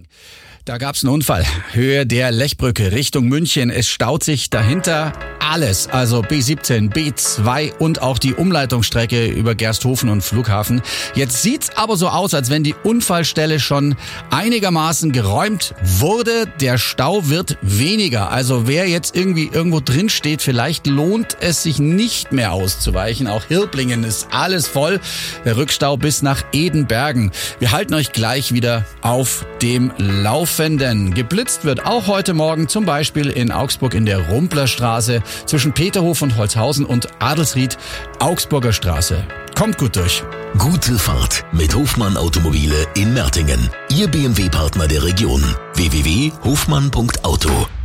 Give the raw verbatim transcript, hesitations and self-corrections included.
Da gab's einen Unfall. Höhe der Lechbrücke Richtung München. Es staut sich dahinter alles. Also B siebzehn, B zwei und auch die Umleitungsstrecke über Gersthofen und Flughafen. Jetzt sieht's aber so aus, als wenn die Unfallstelle schon einigermaßen geräumt wurde. Der Stau wird weniger. Also wer jetzt irgendwie irgendwo drin steht, vielleicht lohnt es sich nicht mehr auszuweichen. Auch Hirblingen ist alles voll. Der Rückstau bis nach Edenbergen. Wir halten euch gleich wieder auf dem Laufenden. Geblitzt wird auch heute Morgen, zum Beispiel in Augsburg in der Rumplerstraße zwischen Peterhof und Holzhausen und Adelsried, Augsburger Straße. Kommt gut durch. Gute Fahrt mit Hofmann Automobile in Mertingen. Ihr B M W-Partner der Region. w w w punkt hofmann punkt auto